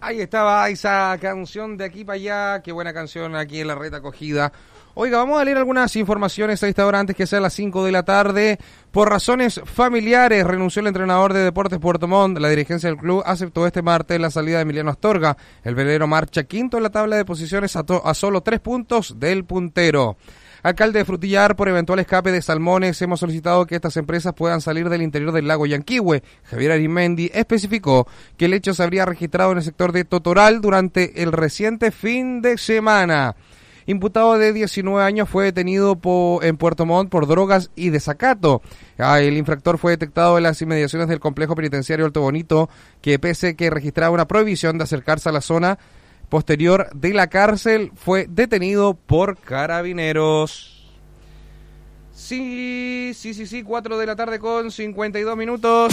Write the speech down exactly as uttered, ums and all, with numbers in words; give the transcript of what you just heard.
Ahí estaba esa canción de aquí para allá, qué buena canción aquí en la Red Acogida. Oiga, vamos a leer algunas informaciones a esta hora antes que sea las cinco de la tarde. Por razones familiares, renunció el entrenador de Deportes Puerto Montt. La dirigencia del club aceptó este martes la salida de Emiliano Astorga. El velero marcha quinto en la tabla de posiciones a, to- a solo tres puntos del puntero. Alcalde de Frutillar, por eventual escape de salmones, hemos solicitado que estas empresas puedan salir del interior del lago Yanquihue. Javier Arimendi especificó que el hecho se habría registrado en el sector de Totoral durante el reciente fin de semana. Imputado de diecinueve años fue detenido po, en Puerto Montt por drogas y desacato. Ah, el infractor fue detectado en las inmediaciones del complejo penitenciario Alto Bonito, que pese que registraba una prohibición de acercarse a la zona posterior de la cárcel, fue detenido por carabineros. Sí, sí, sí, sí, cuatro de la tarde con cincuenta y dos minutos.